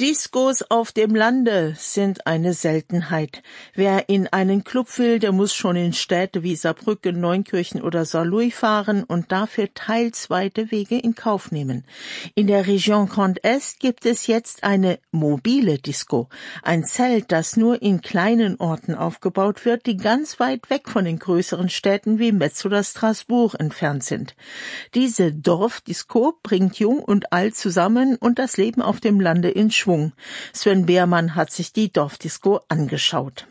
Discos auf dem Lande sind eine Seltenheit. Wer in einen Club will, der muss schon in Städte wie Saarbrücken, Neunkirchen oder Saarlouis fahren und dafür teils weite Wege in Kauf nehmen. In der Region Grand Est gibt es jetzt eine mobile Disco. Ein Zelt, das nur in kleinen Orten aufgebaut wird, die ganz weit weg von den größeren Städten wie Metz oder Straßburg entfernt sind. Diese Dorfdisco bringt Jung und Alt zusammen und das Leben auf dem Lande in Schwung. Sven Beermann hat sich die Dorfdisco angeschaut.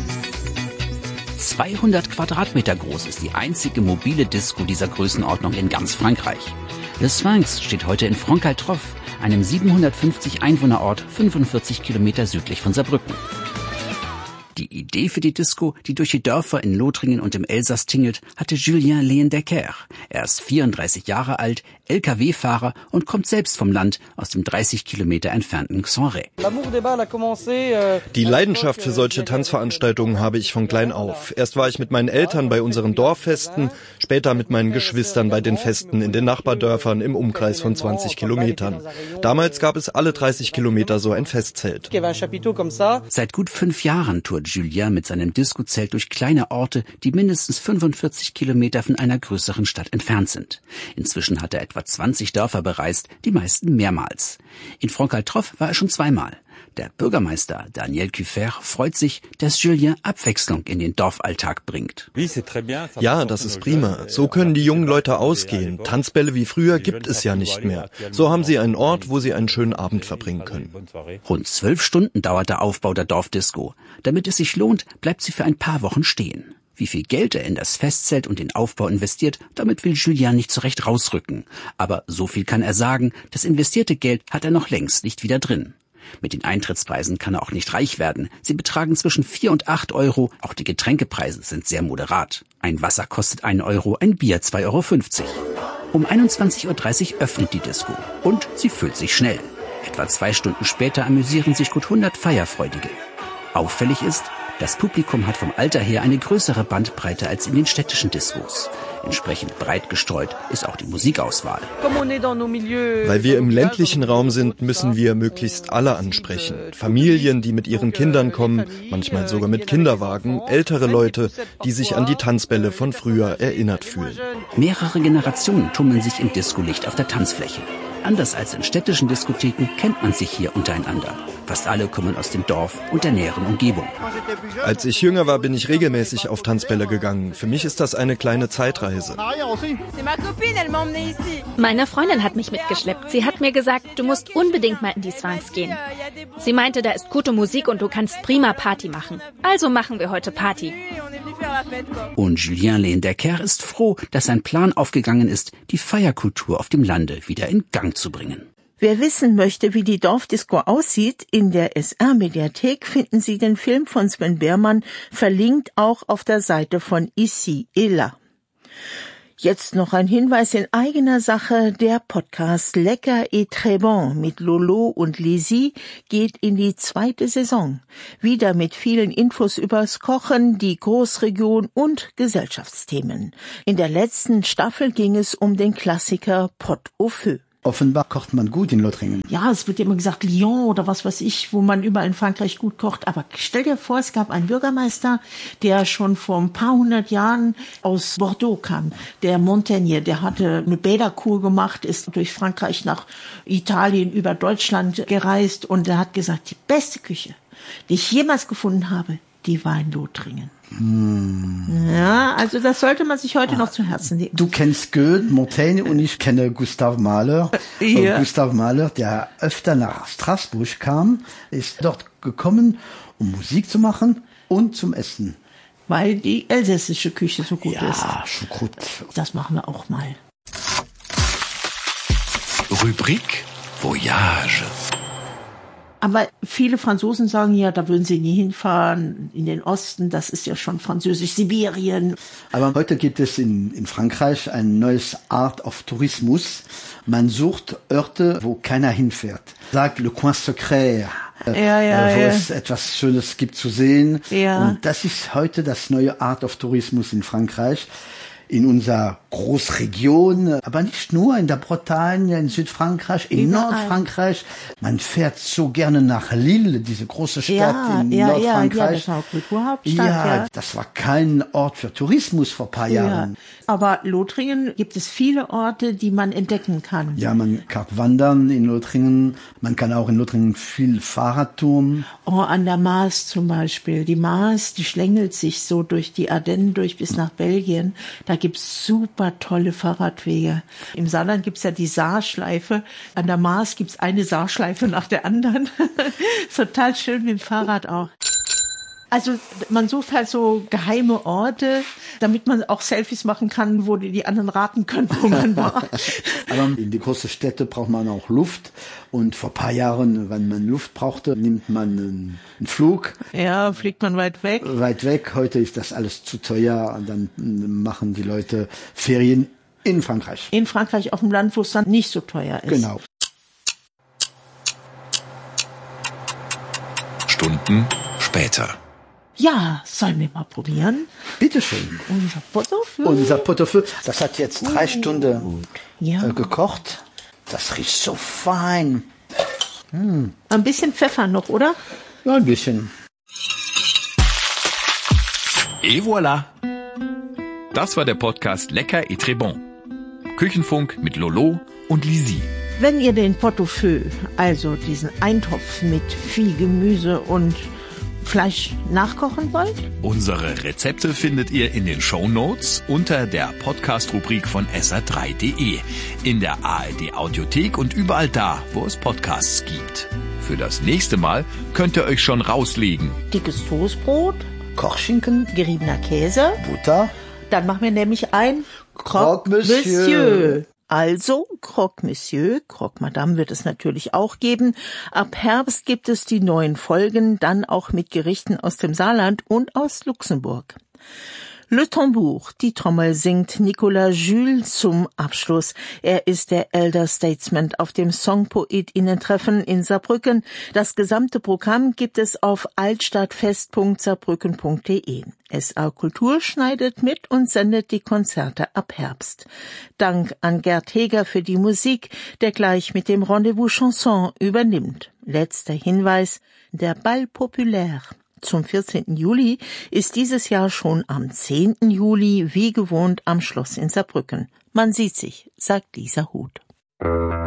200 Quadratmeter groß ist die einzige mobile Disco dieser Größenordnung in ganz Frankreich. Le Sphinx steht heute in Francaltroff, einem 750 Einwohnerort 45 Kilometer südlich von Saarbrücken. Die Idee für die Disco, die durch die Dörfer in Lothringen und im Elsass tingelt, hatte Julien Leyendecker. Er ist 34 Jahre alt, LKW-Fahrer und kommt selbst vom Land aus dem 30 Kilometer entfernten Xonray. Die Leidenschaft für solche Tanzveranstaltungen habe ich von klein auf. Erst war ich mit meinen Eltern bei unseren Dorffesten, später mit meinen Geschwistern bei den Festen in den Nachbardörfern im Umkreis von 20 Kilometern. Damals gab es alle 30 Kilometer so ein Festzelt. Seit gut 5 Jahren tourt Julien mit seinem Disco-Zelt durch kleine Orte, die mindestens 45 Kilometer von einer größeren Stadt entfernt sind. Inzwischen hat er etwa 20 Dörfer bereist, die meisten mehrmals. In Francaltroff war er schon 2-mal. Der Bürgermeister Daniel Cuffer freut sich, dass Julien Abwechslung in den Dorfalltag bringt. Ja, das ist prima. So können die jungen Leute ausgehen. Tanzbälle wie früher gibt es ja nicht mehr. So haben sie einen Ort, wo sie einen schönen Abend verbringen können. Rund 12 Stunden dauert der Aufbau der Dorfdisco. Damit es sich lohnt, bleibt sie für ein paar Wochen stehen. Wie viel Geld er in das Festzelt und den Aufbau investiert, damit will Julien nicht so recht rausrücken. Aber so viel kann er sagen, das investierte Geld hat er noch längst nicht wieder drin. Mit den Eintrittspreisen kann er auch nicht reich werden. Sie betragen zwischen 4 und 8 Euro. Auch die Getränkepreise sind sehr moderat. Ein Wasser kostet 1 Euro, ein Bier 2,50 Euro. Um 21.30 Uhr öffnet die Disco. Und sie füllt sich schnell. Etwa 2 Stunden später amüsieren sich gut 100 Feierfreudige. Auffällig ist, das Publikum hat vom Alter her eine größere Bandbreite als in den städtischen Diskos. Entsprechend breit gestreut ist auch die Musikauswahl. Weil wir im ländlichen Raum sind, müssen wir möglichst alle ansprechen. Familien, die mit ihren Kindern kommen, manchmal sogar mit Kinderwagen, ältere Leute, die sich an die Tanzbälle von früher erinnert fühlen. Mehrere Generationen tummeln sich im Discolicht auf der Tanzfläche. Anders als in städtischen Diskotheken kennt man sich hier untereinander. Fast alle kommen aus dem Dorf und der näheren Umgebung. Als ich jünger war, bin ich regelmäßig auf Tanzbälle gegangen. Für mich ist das eine kleine Zeitreise. Meine Freundin hat mich mitgeschleppt. Sie hat mir gesagt, du musst unbedingt mal in die Sphinx gehen. Sie meinte, da ist gute Musik und du kannst prima Party machen. Also machen wir heute Party. Und Julien Leyendecker ist froh, dass sein Plan aufgegangen ist, die Feierkultur auf dem Lande wieder in Gang zu bringen. Wer wissen möchte, wie die Dorfdisco aussieht, in der SR-Mediathek finden Sie den Film von Sven Beermann, verlinkt auch auf der Seite von Ici et là. Jetzt noch ein Hinweis in eigener Sache. Der Podcast Lecker et très bon mit Lolo und Lisi geht in die 2. Saison. Wieder mit vielen Infos übers Kochen, die Großregion und Gesellschaftsthemen. In der letzten Staffel ging es um den Klassiker Pot au feu. Offenbar kocht man gut in Lothringen. Ja, es wird immer gesagt Lyon oder was weiß ich, wo man überall in Frankreich gut kocht. Aber stell dir vor, es gab einen Bürgermeister, der schon vor ein paar 100 Jahren aus Bordeaux kam. Der Montaigne, der hatte eine Bäderkur gemacht, ist durch Frankreich nach Italien über Deutschland gereist und er hat gesagt, die beste Küche, die ich jemals gefunden habe, die war in Lothringen. Ja, also das sollte man sich heute noch zu Herzen nehmen. Du kennst Goethe, Montaigne und ich kenne Gustav Mahler. Ja. Gustav Mahler, der öfter nach Straßburg kam, ist dort gekommen, um Musik zu machen und zum Essen. Weil die elsässische Küche so gut ist. Ja, schon gut. Das machen wir auch mal. Rubrik Voyage. Aber viele Franzosen sagen ja, da würden sie nie hinfahren, in den Osten, das ist ja schon französisch, Sibirien. Aber heute gibt es in Frankreich ein neues Art of Tourismus. Man sucht Orte, wo keiner hinfährt. Sagt Le Coin Secret, wo es etwas Schönes gibt zu sehen. Ja. Und das ist heute das neue Art of Tourismus in Frankreich. In unser Großregion, aber nicht nur in der Bretagne, in Südfrankreich, in Nordfrankreich. Man fährt so gerne nach Lille, diese große Stadt in Nordfrankreich. Ja, das ist auch Kulturhauptstadt. Ja, das war kein Ort für Tourismus vor ein paar Jahren. Aber Lothringen gibt es viele Orte, die man entdecken kann. Ja, man kann wandern in Lothringen. Man kann auch in Lothringen viel Fahrrad tun. Oh, an der Maas zum Beispiel. Die Maas, die schlängelt sich so durch die Ardennen durch bis nach Belgien. Da gibt's super tolle Fahrradwege. Im Saarland gibt's ja die Saarschleife. An der Maas gibt's eine Saarschleife nach der anderen. Total schön mit dem Fahrrad auch. Also man sucht halt so geheime Orte, damit man auch Selfies machen kann, wo die anderen raten können, wo man war. Aber in die großen Städte braucht man auch Luft. Und vor ein paar Jahren, wenn man Luft brauchte, nimmt man einen Flug. Ja, fliegt man weit weg. Weit weg. Heute ist das alles zu teuer. Und dann machen die Leute Ferien in Frankreich. In Frankreich, auf dem Land, wo es dann nicht so teuer ist. Genau. Stunden später. Ja, sollen wir mal probieren? Bitteschön. Unser Pot-au-feu. Unser Pot-au-feu, das hat jetzt 3 Stunden gekocht. Das riecht so fein. Ein bisschen Pfeffer noch, oder? Ja, ein bisschen. Et voilà. Das war der Podcast Lecker et très bon. Küchenfunk mit Lolo und Lisi. Wenn ihr den Pot-au-feu, also diesen Eintopf mit viel Gemüse und Fleisch nachkochen wollt? Unsere Rezepte findet ihr in den Shownotes unter der Podcast-Rubrik von sr3.de, in der ARD-Audiothek und überall da, wo es Podcasts gibt. Für das nächste Mal könnt ihr euch schon rauslegen. Dickes Toastbrot, Kochschinken, geriebener Käse, Butter. Dann machen wir nämlich ein Croque Monsieur. Also, Croque Monsieur, Croque Madame wird es natürlich auch geben. Ab Herbst gibt es die neuen Folgen, dann auch mit Gerichten aus dem Saarland und aus Luxemburg. Le Tambour, die Trommel, singt Nicolas Jules zum Abschluss. Er ist der Elder Statesman auf dem SongpoetInnen-Treffen in Saarbrücken. Das gesamte Programm gibt es auf altstadtfest.saarbrücken.de. SA Kultur schneidet mit und sendet die Konzerte ab Herbst. Dank an Gerd Heger für die Musik, der gleich mit dem Rendezvous Chanson übernimmt. Letzter Hinweis, der Bal Populaire zum 14. Juli ist dieses Jahr schon am 10. Juli wie gewohnt am Schloss in Saarbrücken. Man sieht sich, sagt Lisa Huth.